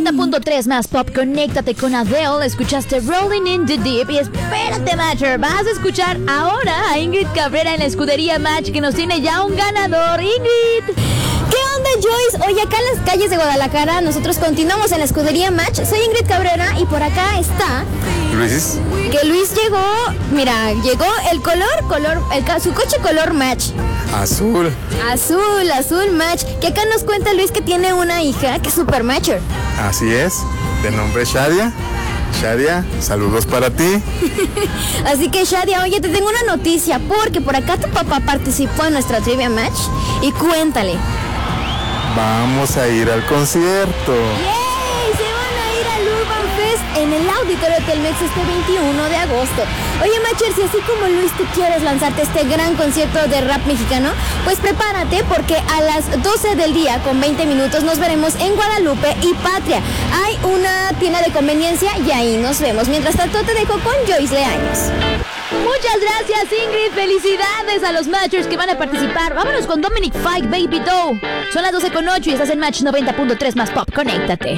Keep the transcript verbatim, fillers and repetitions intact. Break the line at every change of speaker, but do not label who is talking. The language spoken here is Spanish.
noventa punto tres más pop, conéctate con Adele. Escuchaste Rolling in the Deep. Y espérate, Matcher, vas a escuchar ahora a Ingrid Cabrera en la escudería Match, que nos tiene ya un ganador. Ingrid,
¿qué onda, Joyce? Oye, acá en las calles de Guadalajara nosotros continuamos en la escudería Match. Soy Ingrid Cabrera y por acá está
Luis.
Que Luis llegó, mira, llegó el color, color, el, su coche color Match.
Azul.
Azul, azul Match. Que acá nos cuenta Luis que tiene una hija que es super matcher.
Así es, de nombre Shadia. Shadia, saludos para ti.
Así que Shadia, oye, te tengo una noticia, porque por acá tu papá participó en nuestra Trivia Match. Y cuéntale.
Vamos a ir al concierto.
¡Yay! Se van a ir al Urban Fest en el Auditorio Telmex este veintiuno de agosto. Oye, Matcher, si así como Luis tú quieres lanzarte este gran concierto de rap mexicano, pues prepárate, porque a las doce del día con veinte minutos nos veremos en Guadalupe y Patria. Hay una tienda de conveniencia y ahí nos vemos. Mientras tanto te dejo con Joyce Leaños.
muchas gracias, Ingrid. Felicidades a los Matchers que van a participar. Vámonos con Dominic Fike, Baby Doe. Son las doce con ocho y estás en Match noventa punto tres más pop. Conéctate.